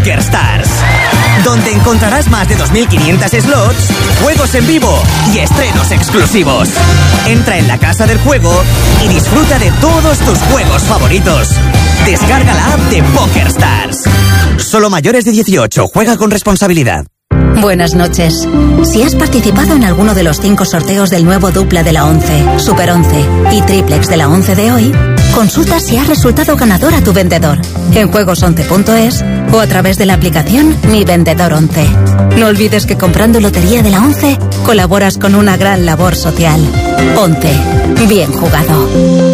PokerStars, donde encontrarás más de 2.500 slots, juegos en vivo y estrenos exclusivos. Entra en la casa del juego y disfruta de todos tus juegos favoritos. Descarga la app de PokerStars. Solo mayores de 18. Juega con responsabilidad. Buenas noches. Si has participado en alguno de los 5 sorteos del nuevo dupla de la 11, Super 11 y triplex de la 11 de hoy, consulta si has resultado ganador a tu vendedor en juegos11.es o a través de la aplicación Mi Vendedor 11. No olvides que comprando lotería de la 11 colaboras con una gran labor social. 11. Bien jugado.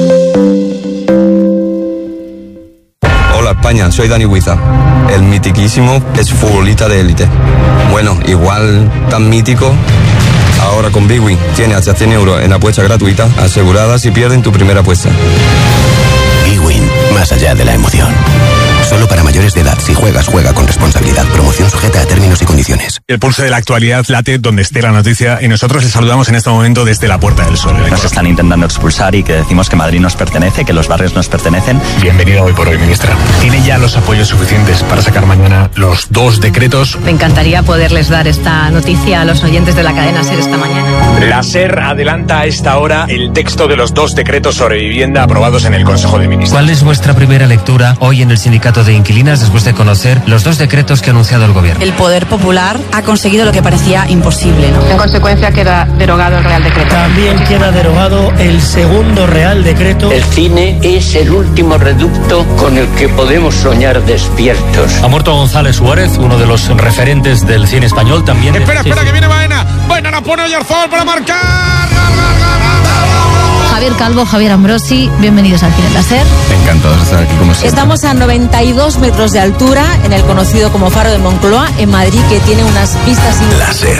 Hola España, soy Dani Huiza. El mitiquísimo es futbolista de élite. Bueno, igual tan mítico. Ahora con Bwin tiene hasta 100 euros en apuesta gratuita asegurada si pierden tu primera apuesta. Bwin, más allá de la emoción. Solo para mayores de edad. Si juegas, juega con responsabilidad. Promoción sujeta a términos y condiciones. El pulso de la actualidad late donde esté la noticia y nosotros les saludamos en este momento desde la Puerta del Sol. Nos están intentando expulsar y que decimos que Madrid nos pertenece, que los barrios nos pertenecen. Bienvenida Hoy por Hoy, ministra. ¿Tiene ya los apoyos suficientes para sacar mañana los 2 decretos? Me encantaría poderles dar esta noticia a los oyentes de la cadena SER esta mañana. La SER adelanta a esta hora el texto de los 2 decretos sobre vivienda aprobados en el Consejo de Ministros. ¿Cuál es vuestra primera lectura hoy en el Sindicato de Inquilinas después de conocer los 2 decretos que ha anunciado el Gobierno? El Poder Popular ha conseguido lo que parecía imposible, ¿no? En consecuencia queda derogado el Real Decreto. También queda derogado el segundo Real Decreto. El cine es el último reducto con el que podemos soñar despiertos. Ha muerto González Suárez, uno de los referentes del cine español también. Espera, que viene Baena. Baena la pone Oyarzabal para marcar. Javier Calvo, Javier Ambrosi, bienvenidos al Cine Láser. Encantados de estar aquí como siempre. Estamos a 92 metros de altura en el conocido como Faro de Moncloa, en Madrid, que tiene unas vistas... Láser.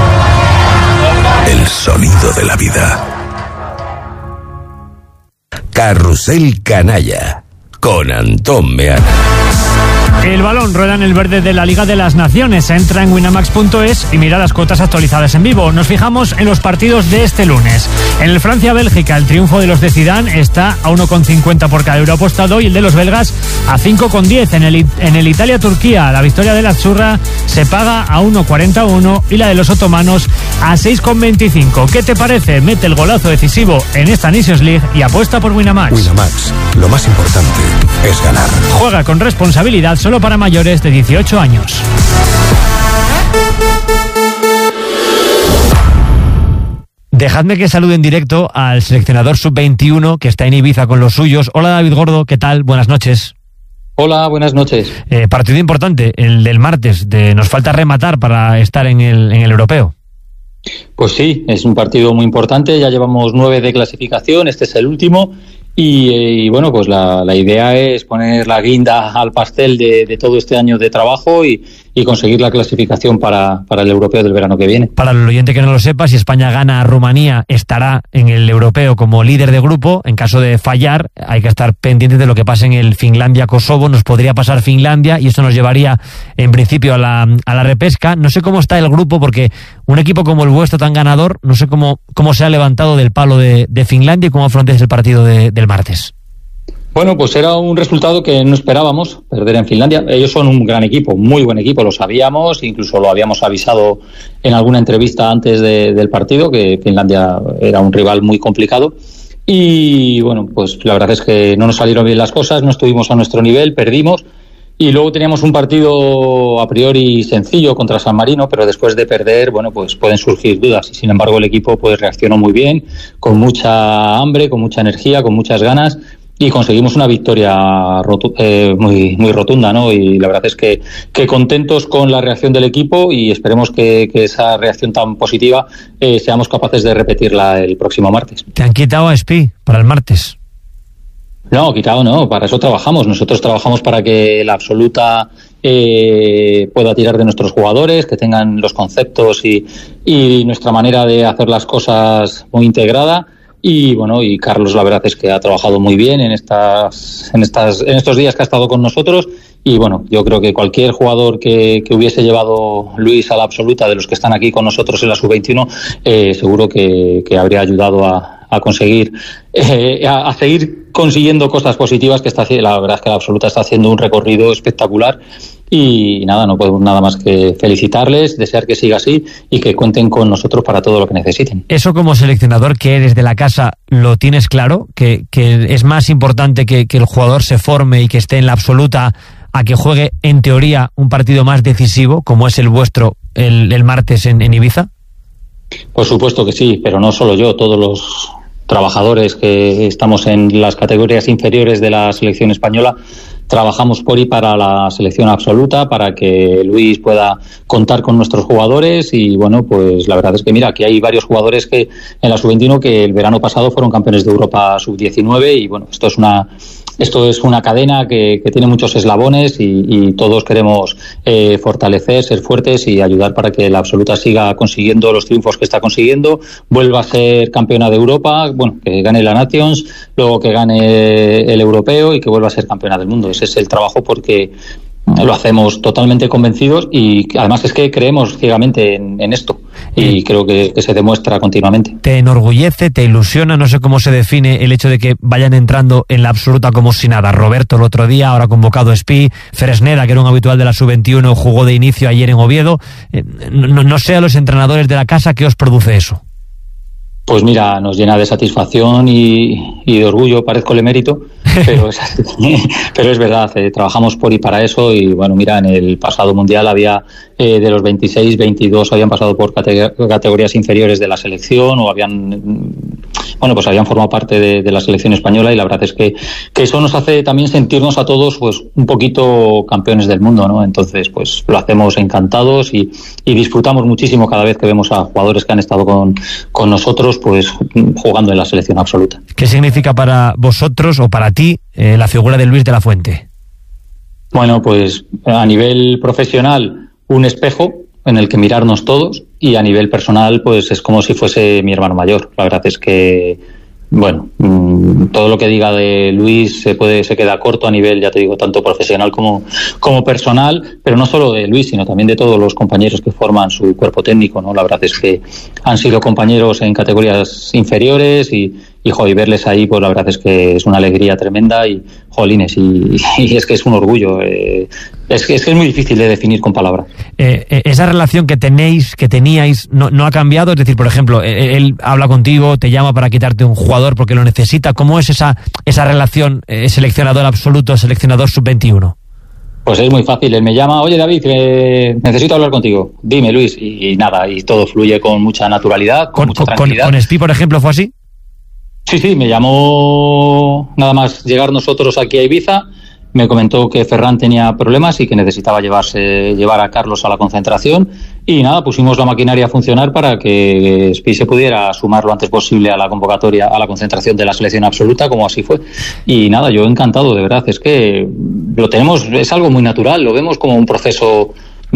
El sonido de la vida. Carrusel Canalla con Antón Meana. El balón rueda en el verde de la Liga de las Naciones. Entra en winamax.es y mira las cuotas actualizadas en vivo. Nos fijamos en los partidos de este lunes. En el Francia-Bélgica, el triunfo de los de Zidane está a 1,50 por cada euro apostado y el de los belgas a 5,10. En el Italia-Turquía, la victoria de la Azzurra se paga a 1,41 y la de los otomanos a 6,25. ¿Qué te parece? Mete el golazo decisivo en esta Nations League y apuesta por Winamax. Winamax, lo más importante es ganar. Juega con responsabilidad, solo para mayores de 18 años. Dejadme que salude en directo al seleccionador sub-21 que está en Ibiza con los suyos. Hola David Gordo, ¿qué tal? Buenas noches. Hola, buenas noches. Partido importante, el del martes. Nos falta rematar para estar en el europeo. Pues sí, es un partido muy importante. Ya llevamos 9 de clasificación, este es el último. Y bueno, pues la idea es poner la guinda al pastel de todo este año de trabajo y conseguir la clasificación para el europeo del verano que viene. Para el oyente que no lo sepa, si España gana a Rumanía, estará en el europeo como líder de grupo. En caso de fallar, hay que estar pendientes de lo que pase en el Finlandia-Kosovo. Nos podría pasar Finlandia y eso nos llevaría, en principio, a la repesca. No sé cómo está el grupo, porque un equipo como el vuestro tan ganador, no sé cómo se ha levantado del palo de Finlandia y cómo afrontáis el partido del martes. Bueno, pues era un resultado que no esperábamos, perder en Finlandia. Ellos son un gran equipo, muy buen equipo, lo sabíamos, incluso lo habíamos avisado en alguna entrevista antes del partido, que Finlandia era un rival muy complicado. Y bueno, pues la verdad es que no nos salieron bien las cosas, no estuvimos a nuestro nivel, perdimos. Y luego teníamos un partido a priori sencillo contra San Marino, pero después de perder, bueno, pues pueden surgir dudas. Y sin embargo el equipo pues reaccionó muy bien, con mucha hambre, con mucha energía, con muchas ganas. Y conseguimos una victoria muy rotunda, ¿no? Y la verdad es que contentos con la reacción del equipo y esperemos que esa reacción tan positiva seamos capaces de repetirla el próximo martes. ¿Te han quitado a Espi para el martes? No, quitado no, para eso trabajamos. Nosotros trabajamos para que la absoluta pueda tirar de nuestros jugadores, que tengan los conceptos y nuestra manera de hacer las cosas muy integrada. Y bueno, y Carlos la verdad es que ha trabajado muy bien en estos días que ha estado con nosotros y bueno, yo creo que cualquier jugador que hubiese llevado Luis a la absoluta de los que están aquí con nosotros en la sub-21 seguro que habría ayudado a conseguir a seguir consiguiendo cosas positivas, que la verdad es que la absoluta está haciendo un recorrido espectacular. Y nada, no podemos nada más que felicitarles, desear que siga así y que cuenten con nosotros para todo lo que necesiten. Eso, como seleccionador que eres de la casa, ¿lo tienes claro? ¿Que es más importante que el jugador se forme y que esté en la absoluta a que juegue, en teoría, un partido más decisivo, como es el vuestro el martes en Ibiza? Por supuesto que sí, pero no solo yo, todos los trabajadores que estamos en las categorías inferiores de la selección española trabajamos por y para la selección absoluta, para que Luis pueda contar con nuestros jugadores. Y bueno, pues la verdad es que mira, aquí hay varios jugadores que en la sub-21 que el verano pasado fueron campeones de Europa sub-19, y bueno, esto es una cadena que tiene muchos eslabones, y todos queremos fortalecer, ser fuertes y ayudar para que la absoluta siga consiguiendo los triunfos que está consiguiendo, vuelva a ser campeona de Europa, bueno, que gane la Nations, luego que gane el europeo y que vuelva a ser campeona del mundo. Ese es el trabajo, porque lo hacemos totalmente convencidos, y además es que creemos ciegamente en esto, y creo que se demuestra continuamente. ¿Te enorgullece, te ilusiona? No sé cómo se define el hecho de que vayan entrando en la absoluta como si nada. Roberto el otro día, ahora convocado Espi, Fresneda, que era un habitual de la sub-21, jugó de inicio ayer en Oviedo. No sé a los entrenadores de la casa qué os produce eso. Pues mira, nos llena de satisfacción y de orgullo, parezco el emérito, pero es verdad, trabajamos por y para eso. Y bueno, mira, en el pasado mundial había de los 26, 22 habían pasado por categorías inferiores de la selección, o habían formado parte de la selección española, y la verdad es que eso nos hace también sentirnos a todos pues un poquito campeones del mundo, ¿no? Entonces pues lo hacemos encantados y disfrutamos muchísimo cada vez que vemos a jugadores que han estado con nosotros pues jugando en la selección absoluta. ¿Qué significa para vosotros o para ti la figura de Luis de la Fuente? Bueno, pues a nivel profesional, un espejo en el que mirarnos todos, y a nivel personal pues es como si fuese mi hermano mayor. La verdad es que bueno, todo lo que diga de Luis se queda corto a nivel, ya te digo, tanto profesional como personal, pero no solo de Luis, sino también de todos los compañeros que forman su cuerpo técnico, ¿no? La verdad es que han sido compañeros en categorías inferiores, y verles ahí, pues la verdad es que es una alegría tremenda, y jolines, y es que es un orgullo. Es que es muy difícil de definir con palabras. Esa relación que teníais, no ha cambiado. Es decir, por ejemplo, él habla contigo, te llama para quitarte un jugador porque lo necesita. ¿Cómo es esa relación seleccionador absoluto, seleccionador sub-21? Pues es muy fácil. Él me llama: oye David, necesito hablar contigo. Dime, Luis. Y nada, y todo fluye con mucha naturalidad, con mucha tranquilidad. ¿Con Espi, por ejemplo, fue así? Sí, me llamó nada más llegar nosotros aquí a Ibiza. Me comentó que Ferran tenía problemas y que necesitaba llevar a Carlos a la concentración, y nada, pusimos la maquinaria a funcionar para que Spi se pudiera sumar lo antes posible a la convocatoria, a la concentración de la selección absoluta, como así fue. Y nada, yo encantado, de verdad, es que lo tenemos, es algo muy natural, lo vemos como un proceso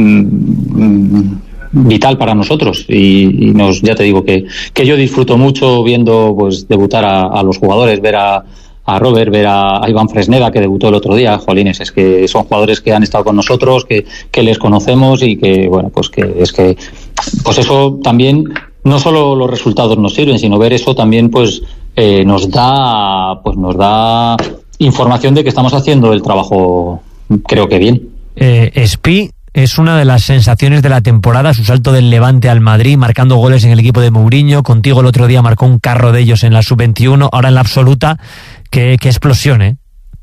vital para nosotros, y ya te digo que yo disfruto mucho viendo pues debutar a los jugadores, ver a Robert, ver a Iván Fresneda, que debutó el otro día. Jolines, es que son jugadores que han estado con nosotros, que les conocemos, y que bueno, pues eso también, no solo los resultados nos sirven, sino ver eso también pues nos da información de que estamos haciendo el trabajo, creo que bien. Spi es una de las sensaciones de la temporada, su salto del Levante al Madrid, marcando goles en el equipo de Mourinho. Contigo el otro día marcó un carro de ellos en la sub-21, ahora en la absoluta. Qué explosión, ¿eh?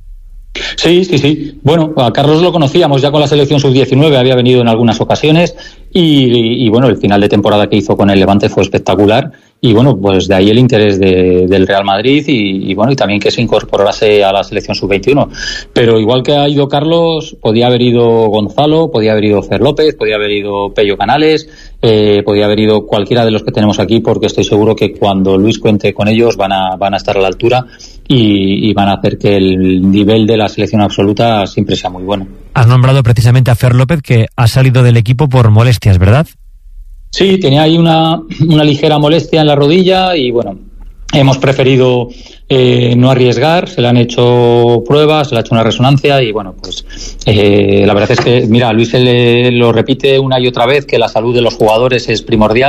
Sí. Bueno, a Carlos lo conocíamos ya con la selección sub-19, había venido en algunas ocasiones, y bueno, el final de temporada que hizo con el Levante fue espectacular, y bueno, pues de ahí el interés del Real Madrid, y bueno, y también que se incorporase a la selección sub-21. Pero igual que ha ido Carlos, podía haber ido Gonzalo, podía haber ido Fer López, podía haber ido Pello Canales, podía haber ido cualquiera de los que tenemos aquí, porque estoy seguro que cuando Luis cuente con ellos van a estar a la altura, y van a hacer que el nivel de la selección absoluta siempre sea muy bueno. Has nombrado precisamente a Fer López, que ha salido del equipo por molestias, ¿verdad? Sí, tenía ahí una ligera molestia en la rodilla, y bueno, hemos preferido no arriesgar. Se le han hecho pruebas, se le ha hecho una resonancia, y bueno, pues la verdad es que, mira, Luis lo repite una y otra vez, que la salud de los jugadores es primordial,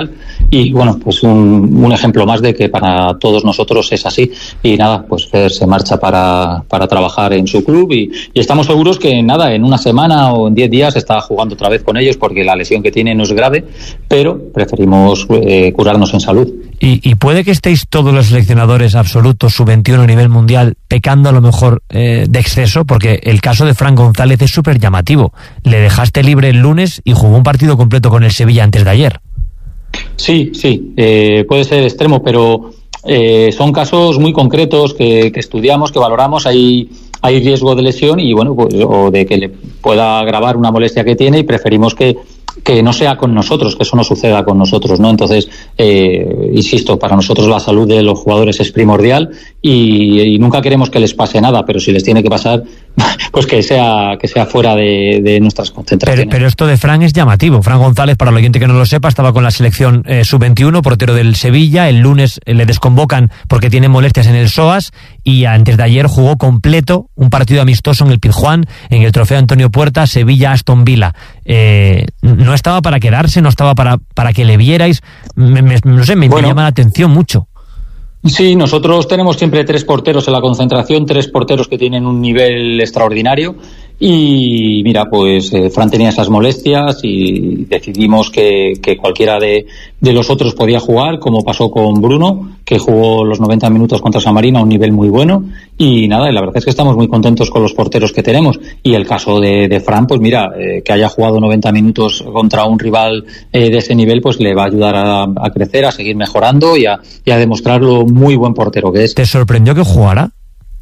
y bueno, pues un ejemplo más de que para todos nosotros es así. Y nada, pues Fer se marcha para trabajar en su club y estamos seguros que nada, en una semana o en 10 días está jugando otra vez con ellos, porque la lesión que tiene no es grave, pero preferimos curarnos en salud. Y puede que estéis todos los seleccionadores absolutos sub-21 a nivel mundial pecando a lo mejor de exceso, porque el caso de Fran González es súper llamativo. Le dejaste libre el lunes y jugó un partido completo con el Sevilla antes de ayer. Sí, puede ser extremo, pero son casos muy concretos que estudiamos, que valoramos. Hay riesgo de lesión y bueno, pues, o de que le pueda agravar una molestia que tiene, y preferimos que no sea con nosotros, que eso no suceda con nosotros, ¿no? Entonces, insisto, para nosotros la salud de los jugadores es primordial y nunca queremos que les pase nada, pero si les tiene que pasar, pues que sea fuera de nuestras concentraciones. Pero esto de Fran es llamativo. Fran González, para el oyente que no lo sepa, estaba con la selección sub-21, portero del Sevilla. El lunes le desconvocan porque tiene molestias en el psoas, y antes de ayer jugó completo un partido amistoso en el Pizjuán, en el trofeo Antonio Puerta, Sevilla-Aston Villa. No estaba para quedarse, no estaba para que le vierais. Me llama la atención mucho. Sí, nosotros tenemos siempre 3 porteros en la concentración, 3 porteros que tienen un nivel extraordinario. Y mira, pues Fran tenía esas molestias y decidimos que cualquiera de los otros podía jugar, como pasó con Bruno, que jugó los 90 minutos contra San Marino a un nivel muy bueno. Y nada, y la verdad es que estamos muy contentos con los porteros que tenemos. Y el caso de Fran, pues mira, que haya jugado 90 minutos contra un rival de ese nivel, pues le va a ayudar a crecer, a seguir mejorando y a demostrar lo muy buen portero que es. ¿Te sorprendió que jugara?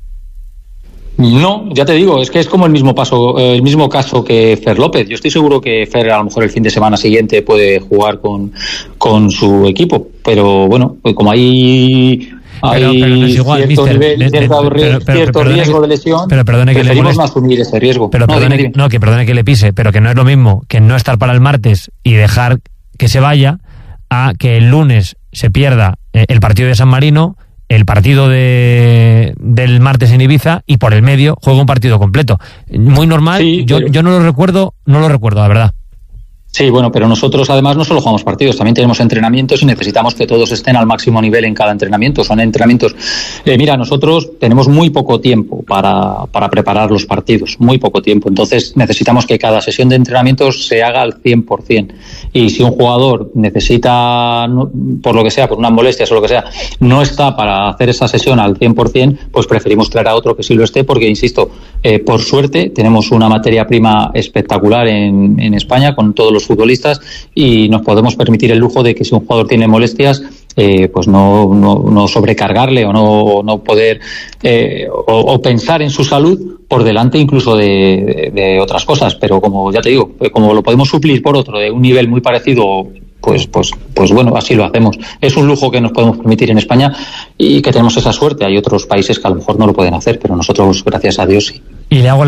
No, ya te digo, es que es como el mismo caso que Fer López. Yo estoy seguro que Fer a lo mejor el fin de semana siguiente puede jugar con su equipo, pero bueno, pues como hay no es igual, cierto riesgo de lesión, pero preferimos no asumir ese riesgo. Pero perdone que le pise, pero que no es lo mismo que no estar para el martes y dejar que se vaya, a que el lunes se pierda el partido de San Marino, el partido del martes en Ibiza, y por el medio juega un partido completo. Muy normal. Sí, yo no lo recuerdo, la verdad. Sí, bueno, pero nosotros además no solo jugamos partidos, también tenemos entrenamientos y necesitamos que todos estén al máximo nivel en cada entrenamiento. Son entrenamientos. Mira, nosotros tenemos muy poco tiempo para preparar los partidos, muy poco tiempo. Entonces necesitamos que cada sesión de entrenamientos se haga al 100%. Y si un jugador necesita, por lo que sea, por unas molestias o lo que sea, no está para hacer esa sesión al 100%, pues preferimos traer a otro que sí lo esté, porque, insisto, por suerte tenemos una materia prima espectacular en España con todos los futbolistas, y nos podemos permitir el lujo de que si un jugador tiene molestias, pues no sobrecargarle o no poder o pensar en su salud por delante incluso de otras cosas. Pero como ya te digo, como lo podemos suplir por otro de un nivel muy parecido, pues bueno, así lo hacemos. Es un lujo que nos podemos permitir en España y que tenemos esa suerte. Hay otros países que a lo mejor no lo pueden hacer, pero nosotros, gracias a Dios, sí. Y le hago